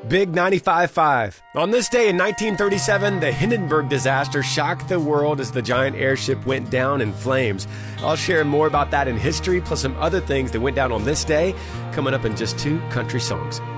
Big 95.5. On this day in 1937, the Hindenburg disaster shocked the world as the giant airship went down in flames. I'll share more about that in history, plus some other things that went down on this day, coming up in just two country songs.